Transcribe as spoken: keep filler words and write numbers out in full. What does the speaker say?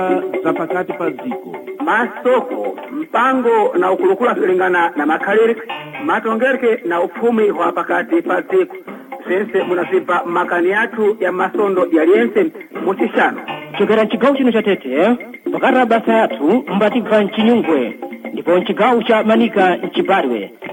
za pakati pa dziko masoko mpango na ukulukula kulingana na makalire matongereke na ufumi wa pakati pa dziko sense munazipa makani yatu ya masondo yaliyense mutishano chokera nchigawo chino cha Tete pakati basa yatu mbati va nchinyungwe ndipo nchigawo cha Manika nchibarwe